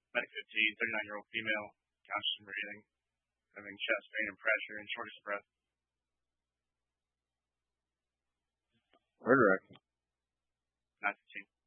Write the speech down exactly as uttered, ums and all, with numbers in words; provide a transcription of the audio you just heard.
Medic fifteen, thirty-nine-year-old female, conscious and breathing, having chest pain and pressure and shortness of breath. Where direction? nine fifteen.